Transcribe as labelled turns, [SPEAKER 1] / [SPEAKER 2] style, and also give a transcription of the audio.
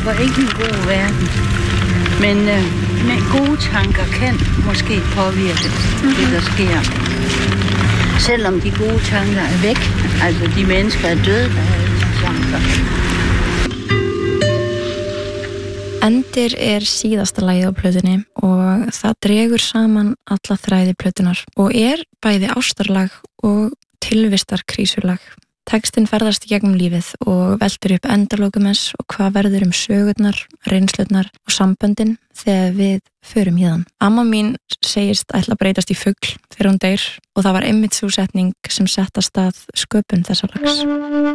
[SPEAKER 1] skaber ikke en god verden. Men gode tanker kan måske påvirke det, der sker. Selvom de gode tanker er væk, altså de mennesker er døde, der havde de tanker.
[SPEAKER 2] Endir síðasta lagið á plötunni og það dregur saman alla þræði plötunar og bæði ástarlag og tilvistarkrísulag. Textinn ferðast í gegnum lífið og veltur upp endalokum þess og hvað verður sögurnar, reynslurnar og samböndin þegar við förum héðan. Amma mín segist ætla að breytast í fugl þegar hún deyr og það var einmitt sú setning sem sett af stað sköpun þessa lags.